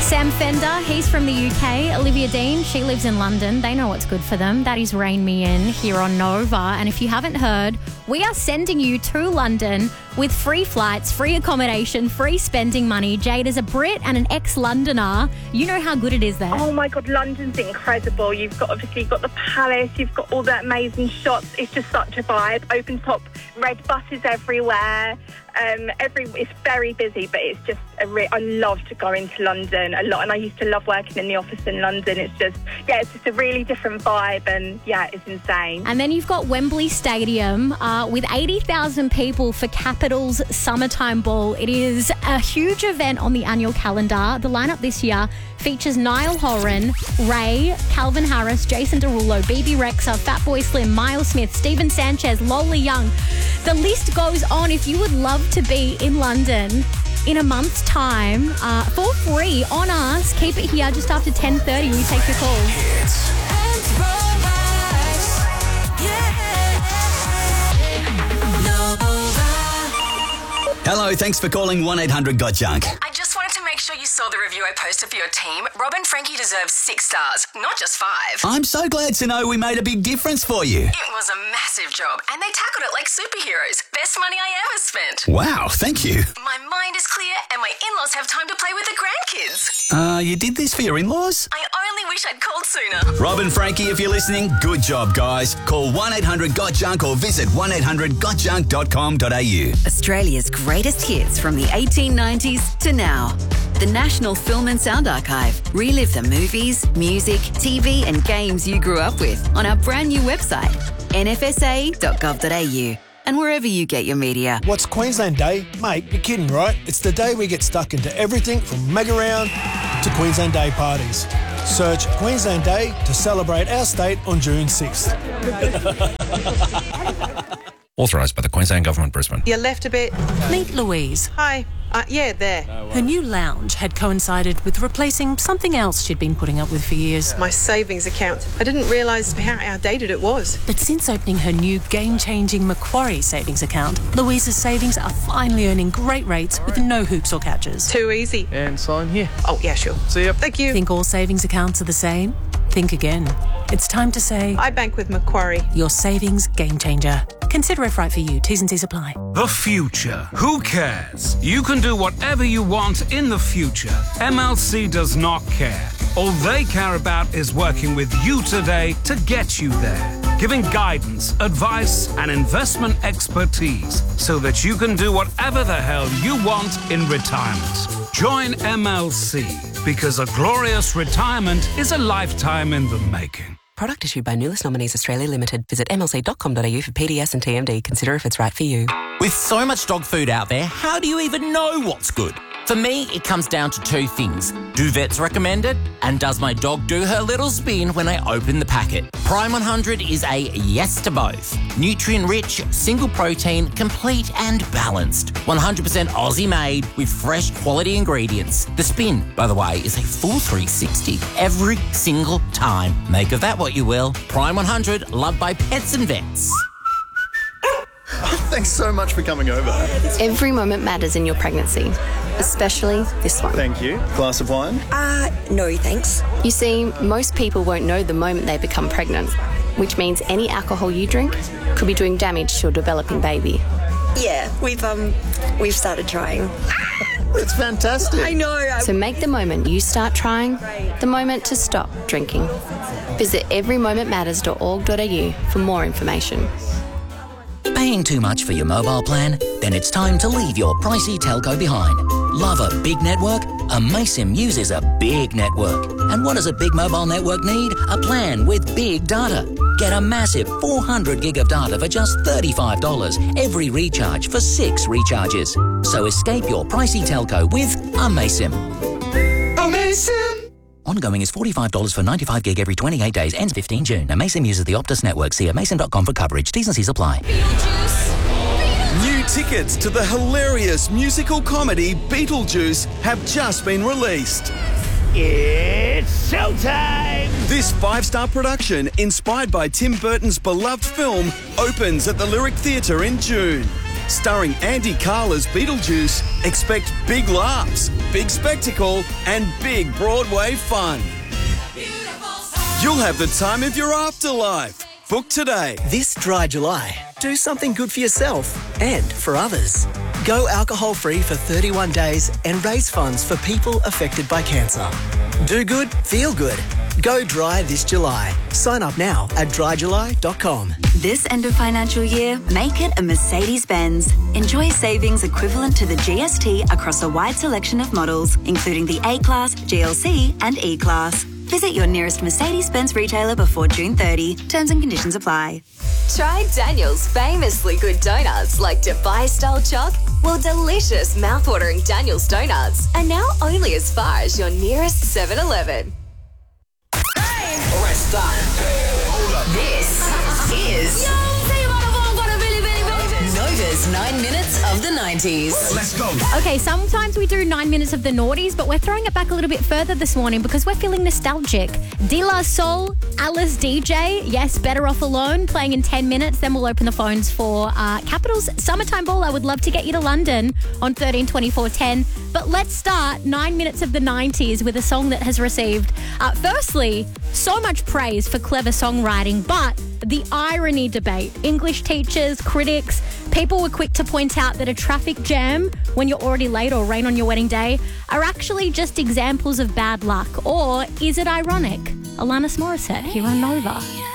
Sam Fender, he's from the UK. Olivia Dean, she lives in London. They know what's good for them. That is Rain Me In here on Nova. And if you haven't heard, we are sending you to London with free flights, free accommodation, free spending money. Jade, as a Brit and an ex-Londoner, you know how good it is there. Oh my God, London's incredible. You've got the palace, you've got all the amazing shots. It's just such a vibe. Open top, red buses everywhere. It's very busy, but it's just I love to go into London a lot, and I used to love working in the office in London. It's just a really different vibe, and it's insane. And then you've got Wembley Stadium with 80,000 people for Capital's Summertime Ball. It is a huge event on the annual calendar. The lineup this year features Niall Horan, Ray, Calvin Harris, Jason Derulo, BB Rexa, Fatboy Slim, Miles Smith, Stephen Sanchez, Lola Young. The list goes on. If you would love to be in London in a month's time for free on us, keep it here just after 10:30. We take your calls. Hello, thanks for calling 1-800-GOT-JUNK. I just wanted to make sure you saw the review I posted for your team. Rob and Frankie deserve 6 stars, not just 5. I'm so glad to know we made a big difference for you. It was a massive job, and they tackled it like superheroes. Best money I ever spent. Wow, thank you. My mind is clear, and my in-laws have time to play with the grandkids. You did this for your in-laws? I only wish I'd called sooner. Rob and Frankie, if you're listening, good job, guys. Call 1-800-GOT-JUNK or visit 1-800-GOTJUNK.com.au. Australia's greatest hits from the 1890s to now. The National Film and Sound Archive. Relive the movies, music, TV and games you grew up with on our brand new website, nfsa.gov.au. And wherever you get your media. What's Queensland Day? Mate, you're kidding, right? It's the day we get stuck into everything from mega round to Queensland Day parties. Search Queensland Day to celebrate our state on June 6th. Authorised by the Queensland Government, Brisbane. You left a bit. Meet Louise. Hi. There. Her new lounge had coincided with replacing something else she'd been putting up with for years. My savings account. I didn't realise how outdated it was. But since opening her new game-changing Macquarie savings account, Louise's savings are finally earning great rates with no hoops or catches. Too easy. And sign here. Oh, yeah, sure. See ya. Thank you. Think all savings accounts are the same? Think again. It's time to say... I bank with Macquarie. Your savings game changer. Consider if right for you. T's and C's apply. The future. Who cares? You can do whatever you want in the future. MLC does not care. All they care about is working with you today to get you there. Giving guidance, advice, and investment expertise so that you can do whatever the hell you want in retirement. Join MLC because a glorious retirement is a lifetime in the making. Product issued by Nulis Nominees Australia Limited. Visit mlc.com.au for PDS and TMD. Consider if it's right for you. With so much dog food out there, how do you even know what's good? For me, it comes down to 2 things. Do vets recommend it? And does my dog do her little spin when I open the packet? Prime 100 is a yes to both. Nutrient-rich, single protein, complete and balanced. 100% Aussie made with fresh quality ingredients. The spin, by the way, is a full 360 every single time. Make of that what you will. Prime 100, loved by pets and vets. Thanks so much for coming over. Every moment matters in your pregnancy, especially this one. Thank you. Glass of wine? No, thanks. You see, most people won't know the moment they become pregnant, which means any alcohol you drink could be doing damage to your developing baby. Yeah, we've started trying. It's fantastic. I know. So make the moment you start trying the moment to stop drinking. Visit everymomentmatters.org.au for more information. Paying too much for your mobile plan? Then it's time to leave your pricey telco behind. Love a big network? Amaysim uses a big network. And what does a big mobile network need? A plan with big data. Get a massive 400 gig of data for just $35 every recharge for 6 recharges. So escape your pricey telco with Amaysim. Amaysim! Ongoing is $45 for 95 gig every 28 days. Ends 15 June. Amaysim uses the Optus network. See amaysim.com for coverage. T's and C's apply. New tickets to the hilarious musical comedy Beetlejuice have just been released. It's showtime! This 5-star production, inspired by Tim Burton's beloved film, opens at the Lyric Theatre in June. Starring Andy Carla's Beetlejuice, expect big laughs, big spectacle, and big Broadway fun. You'll have the time of your afterlife. Book today. This dry July, do something good for yourself and for others. Go alcohol-free for 31 days and raise funds for people affected by cancer. Do good, feel good. Go dry this July. Sign up now at dryjuly.com. This end of financial year, make it a Mercedes-Benz. Enjoy savings equivalent to the GST across a wide selection of models, including the A-Class, GLC and E-Class. Visit your nearest Mercedes-Benz retailer before June 30. Terms and conditions apply. Try Daniel's famously good donuts like Dubai-style choc? Well, delicious mouth-watering Daniel's donuts are now only as far as your nearest 7-Eleven. All right, stop. Hold up. This is Nova's 9 minutes of the 90s. Let's go. Okay, sometimes we do 9 minutes of the noughties, but we're throwing it back a little bit further this morning because we're feeling nostalgic. De La Soul, Alice DJ, yes, Better Off Alone, playing in 10 minutes. Then we'll open the phones for Capital's Summertime Ball. I would love to get you to London on 13-24-10. But let's start 9 minutes of the 90s with a song that has received, firstly, so much praise for clever songwriting, but the irony debate. English teachers, critics, people were quick to point out that a traffic jam when you're already late or rain on your wedding day are actually just examples of bad luck. Or is it ironic? Alanis Morissette here on Nova.